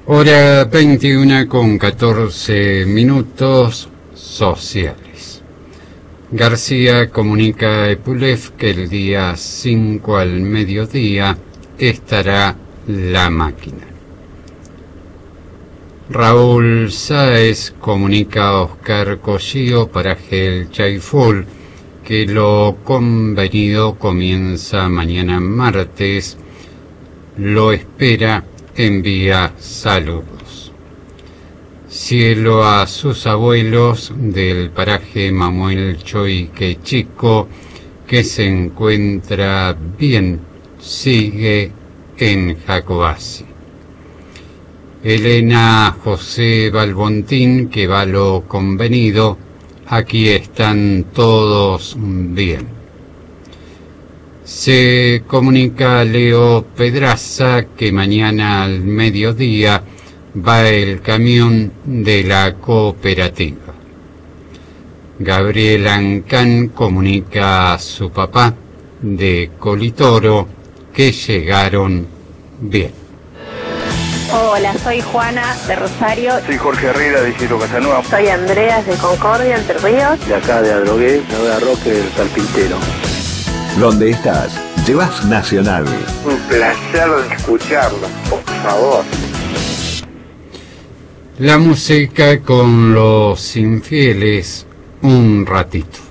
Hora 21:14 sociales. García comunica a Epulef que el día 5 al mediodía estará La Máquina. Raúl Sáez comunica a Oscar Cossío, paraje El Chaiful, que lo convenido comienza mañana martes. Lo espera, envía saludos. Cielo a sus abuelos del paraje Mamuel Choique Chico, que se encuentra bien, sigue en Jacobasi. Elena José Balbontín, que va lo convenido, aquí están todos bien. Se comunica a Leo Pedraza que mañana al mediodía va el camión de la cooperativa. Gabriel Ancán comunica a su papá de Colitoro que llegaron bien. Hola, soy Juana de Rosario. Soy Jorge Herrera de Isidro Casanova. Soy Andreas de Concordia, Entre Ríos. De acá de Adrogué, de Roque del Carpintero. Donde estás, llevas Nacional. Un placer escucharlo, por favor. La música con Los Infieles, un ratito.